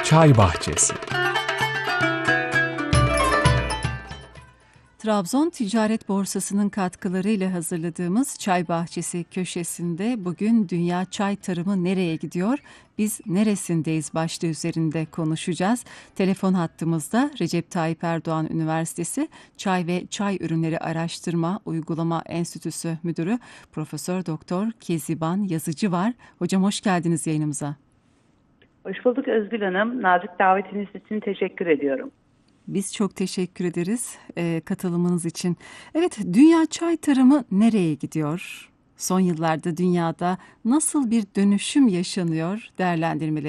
Çay Bahçesi. Trabzon Ticaret Borsası'nın katkılarıyla hazırladığımız Çay Bahçesi köşesinde bugün dünya çay tarımı nereye gidiyor, biz neresindeyiz başlığı üzerinde konuşacağız. Telefon hattımızda Recep Tayyip Erdoğan Üniversitesi Çay ve Çay Ürünleri Araştırma Uygulama Enstitüsü Müdürü Profesör Doktor Keziban Yazıcı var. Hocam hoş geldiniz yayınımıza. Hoş bulduk Özgül Hanım. Nazik davetiniz için teşekkür ediyorum. Biz çok teşekkür ederiz katılımınız için. Evet, dünya çay tarımı nereye gidiyor? Son yıllarda dünyada nasıl bir dönüşüm yaşanıyor? Değerlendirmeleri